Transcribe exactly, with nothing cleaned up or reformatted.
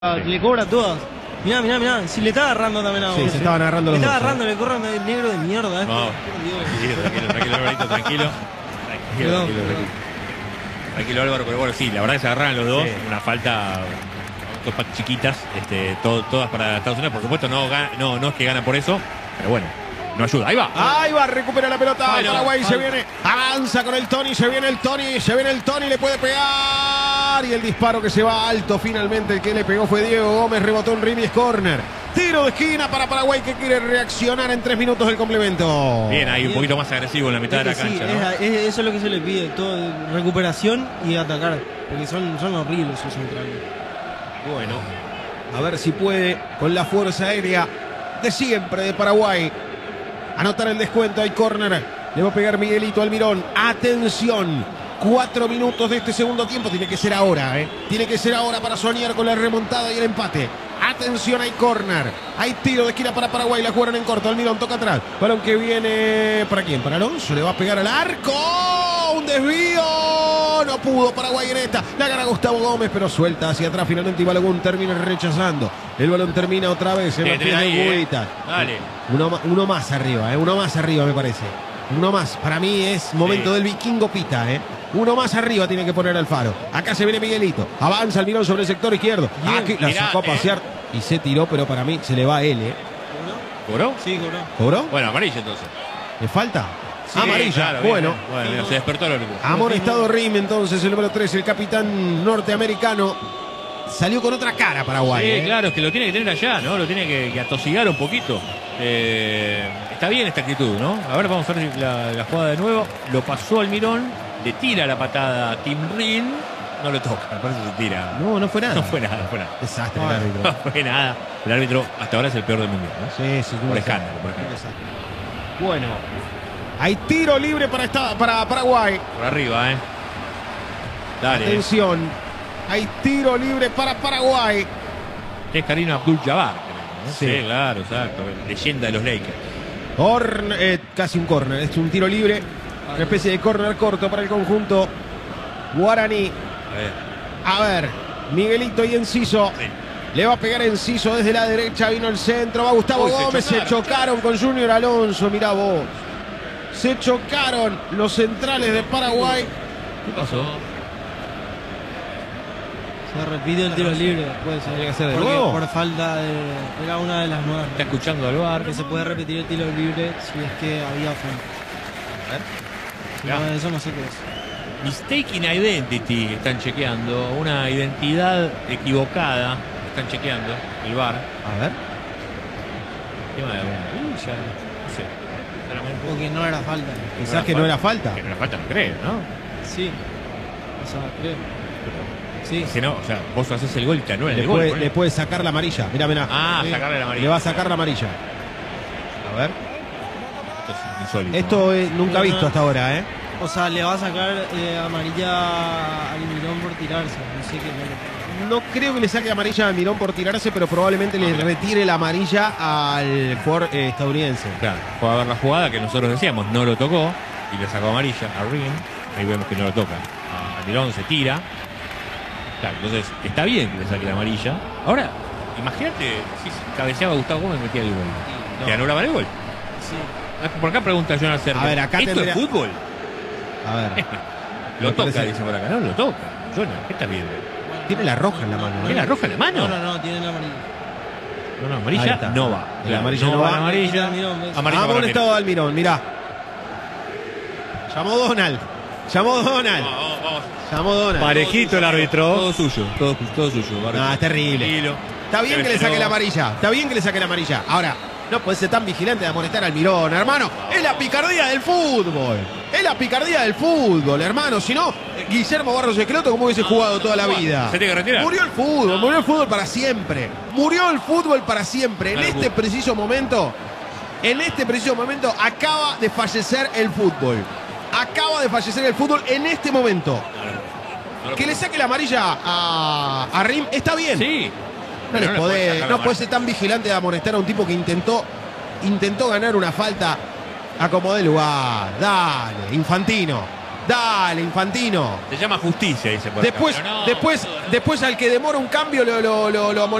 Le cobra todas. Mirá, mirá, mirá. Si le está agarrando también a Sí, Gómez, se estaban agarrando le los está dos, agarrando, ¿eh? le corre el negro de mierda. No, tranquilo, tranquilo, tranquilo, Alvarito, tranquilo. Tranquilo, Perdón, tranquilo, perdón. tranquilo. Tranquilo, Álvaro, pero bueno, sí, la verdad que se agarran los dos. Sí. Una falta, dos patas chiquitas, este, to- todas para Estados Unidos. Por supuesto, no, ga- no, no es que ganan por eso, pero bueno, no ayuda. Ahí va. Ahí va, recupera la pelota. Bueno, Paraguay se falta. viene. Avanza con el Tony. Se viene el Tony. Se viene el Tony. Le puede pegar. Y el disparo que se va alto. Finalmente el que le pegó fue Diego Gómez. Rebotó en Rimis Corner. Tiro de esquina para Paraguay que quiere reaccionar en tres minutos del complemento. Bien, ahí un poquito más agresivo en la mitad de la Es que sí, cancha, ¿no? es- es- eso es lo que se le pide. Todo, recuperación y atacar. Porque son, son horribles sus centrales. Bueno, a ver si puede con la fuerza aérea de siempre de Paraguay anotar el descuento. Hay córner. Le va a pegar Miguelito Almirón. Atención. Cuatro minutos de este segundo tiempo. Tiene que ser ahora, ¿eh? Tiene que ser ahora para soñar con la remontada y el empate. Atención, hay córner. Hay tiro de esquina para Paraguay. La jugaron en corto. Almirón toca atrás. Balón que viene. ¿Para quién? Para Alonso. Le va a pegar al arco. Un desvío. No pudo Paraguay en esta. La gana Gustavo Gómez, pero suelta hacia atrás. Finalmente Balogun termina rechazando. El balón termina otra vez en Bien, los pies ahí, de eh. Guita. Dale. Uno, ma- uno más arriba, ¿eh? Uno más arriba, me parece. Uno más. Para mí es momento Sí. del vikingo Pita, ¿eh? Uno más arriba tiene que poner Alfaro. Acá se viene Miguelito. Avanza Almirón sobre el sector izquierdo. Bien. Aquí la Mirá, sacó a eh. pasear y se tiró, pero para mí se le va a él, ¿eh? ¿Cobró? Sí, cobró. ¿Cobró? Bueno, amarilla entonces. ¿Le falta? Sí, Amarilla. claro, bien, bueno. bien. Bueno, mira, se despertó el único. Amonestado Rim, entonces, el número tres, el capitán norteamericano. Salió con otra cara Paraguay. Sí, ¿eh? claro, es que lo tiene que tener allá, ¿no? Lo tiene que, que atosigar un poquito. Eh, está bien esta actitud, ¿no? A ver, vamos a ver la, la jugada de nuevo. Lo pasó Almirón, le tira la patada a Tim Rin. No lo toca, me parece que se tira. No, no fue nada. No fue nada, no fue nada. Desastre el No, árbitro. no fue nada. El árbitro hasta ahora es el peor del mundo, ¿no? Sí, sí, Por un escándalo, desastre. por Un escándalo. desastre. Bueno, hay tiro libre para, esta, para Paraguay. Por arriba, ¿eh? Dale. Atención, hay tiro libre para Paraguay. Es Karina Abdul-Jabbar, creo, ¿no? Sí. Sí, claro, exacto. Leyenda de los Lakers. Corner, eh, casi un corner, es un tiro libre. Una especie de corner corto para el conjunto guaraní. A ver. A ver, Miguelito y Enciso. Sí. Le va a pegar Enciso desde la derecha, vino el centro, va Gustavo Uy, se Gómez, se chocaron. chocaron con Junior Alonso, mirá vos. Se chocaron los centrales de Paraguay. ¿Qué pasó? Se repite el tiro libre después. Tiene que ser de Porque nuevo. por falta de. Era una de las nuevas. Está escuchando al bar. Que se puede repetir el tiro libre si es que había falta. Mirá. No, eso no sé qué es. Mistaken identity están chequeando. Una identidad equivocada. Están chequeando el bar. A ver. Tema de alguna amarilla, no sé. Sinceramente. Porque no era falta. Quizás que no era falta. Que no era falta, no creo, ¿no? Sí. O sea, creo. Sí. Si no, o sea, vos haces el gol y te anulan Le el gol. puede, ponele. le puede sacar la amarilla. Mirá, mirá. Ah, Sí. sacarle la amarilla. Le va a sacar la amarilla. A ver. Esto es insólito. Esto eh, nunca No, visto no. hasta ahora, ¿eh? O sea, le va a sacar eh, amarilla al Mirón por tirarse. No sé qué. No. No creo que le saque amarilla a Mirón por tirarse, pero probablemente le retire la amarilla al jugador eh, estadounidense. Claro, fue a ver la jugada que nosotros decíamos, no lo tocó y le sacó amarilla a Ring. Ahí vemos que no lo toca. A Almirón se tira. Claro, entonces está bien que le saque la amarilla. Ahora, imagínate si cabeceaba Gustavo Gómez y metía el gol. No. ¿Te anulaban el gol? Sí. Por acá pregunta Jonathan Cerda. A ver, acá ¿esto tendría- es fútbol? A ver. Lo Me toca, parece- dice por acá. No, lo toca. Jonathan, ¿qué estás viendo? Tiene la roja en la mano. ¿Tiene ¿eh? la roja en la mano? No, no, no, tiene la amarilla. No, no, Ahí amarilla está. no va. El amarilla no va. la amarilla. Mirón, ¿ves? Amarilla para Amonestado Almirón. Almirón, mirá. Llamó Donald. Llamó Donald. Vamos, vamos. Llamó Donald. Parejito el árbitro. Todo suyo, todo, todo suyo. No, es terrible. Tranquilo. Está bien que le saque la amarilla. Está bien que le saque la amarilla. Ahora, no puede ser tan vigilante de amonestar al Mirón, hermano. Es la picardía del fútbol. Es la picardía del fútbol, hermano. Si no, Guillermo Barros Esqueloto, como hubiese jugado toda la vida. Se tiene que retirar. Murió el fútbol, murió el fútbol para siempre. Murió el fútbol para siempre. En Claro, este preciso momento, en este preciso momento, acaba de fallecer el fútbol. Acaba de fallecer el fútbol en este momento. No lo Que le saque la amarilla a, a Rim está bien. Sí. No, les Pero le podés- puede sacar la no mano. puede ser tan vigilante de amonestar a un tipo que intentó, intentó ganar una falta a como de lugar. Dale, Infantino. Dale, Infantino. Se llama justicia, dice por acá, Después, pero no, después, boludo, no. después al que demora un cambio lo, lo, lo, lo